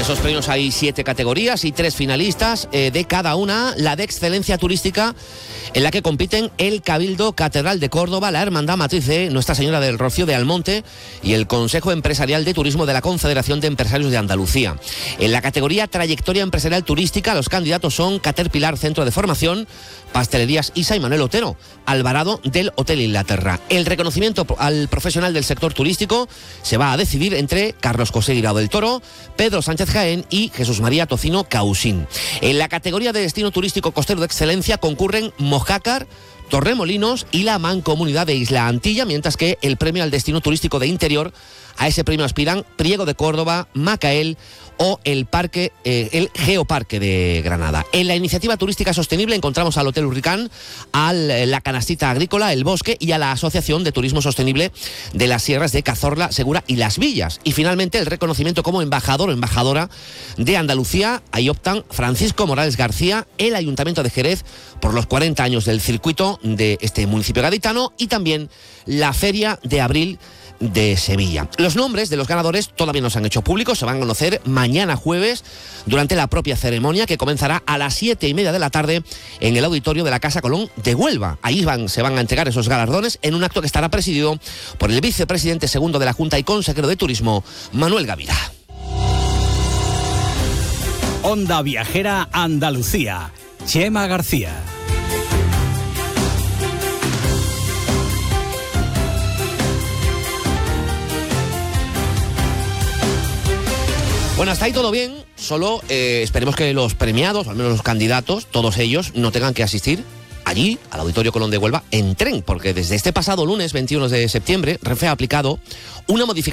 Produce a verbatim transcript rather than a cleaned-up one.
esos premios hay siete categorías y tres finalistas eh, de cada una. La de excelencia turística, en la que compiten el Cabildo Catedral de Córdoba, la Hermandad Matriz de Nuestra Señora del Rocío de Almonte y el Consejo Empresarial de Turismo de la Confederación de Empresarios de Andalucía. En la categoría trayectoria empresarial turística, los candidatos son Caterpillar Centro de Formación, Pastelerías Isa y Manuel Otero, Alvarado del Hotel Inglaterra. El reconocimiento al profesional del sector turístico se va a decidir entre Carlos José Guirao del Toro, Pedro Sánchez Jaén y Jesús María Tocino Causín. En la categoría de destino turístico costero de excelencia concurren Mojácar, Torremolinos y la Mancomunidad de Isla Antilla, mientras que el premio al destino turístico de interior, a ese premio aspiran Priego de Córdoba, Macael o el parque, eh, el Geoparque de Granada. En la iniciativa turística sostenible encontramos al Hotel Hurricán, a la Canastita Agrícola, el Bosque y a la Asociación de Turismo Sostenible de las Sierras de Cazorla, Segura y Las Villas. Y finalmente el reconocimiento como embajador o embajadora de Andalucía. Ahí optan Francisco Morales García, el Ayuntamiento de Jerez, por los cuarenta años del circuito de este municipio gaditano, y también la Feria de Abril de Sevilla. Los nombres de los ganadores todavía no se han hecho públicos, se van a conocer mañana jueves durante la propia ceremonia, que comenzará a las siete y media de la tarde en el auditorio de la Casa Colón de Huelva. Ahí van, se van a entregar esos galardones en un acto que estará presidido por el vicepresidente segundo de la Junta y consejero de Turismo, Manuel Gavira. Onda Viajera Andalucía, Chema García. Bueno, hasta ahí todo bien, solo eh, esperemos que los premiados, o al menos los candidatos, todos ellos, no tengan que asistir allí, al Auditorio Colón de Huelva, en tren, porque desde este pasado lunes veintiuno de septiembre, Renfe ha aplicado una modificación